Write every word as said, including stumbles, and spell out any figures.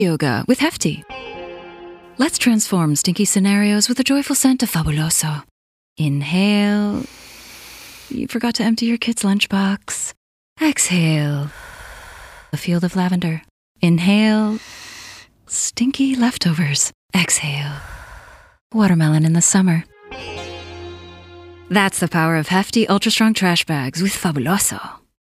Yoga with Hefty. Let's transform stinky scenarios with the joyful scent of Fabuloso. Inhale. You forgot to empty your kid's lunchbox. Exhale. A field of lavender. Inhale. Stinky leftovers. Exhale. Watermelon in the summer. That's the power of Hefty Ultra Strong Trash Bags with Fabuloso.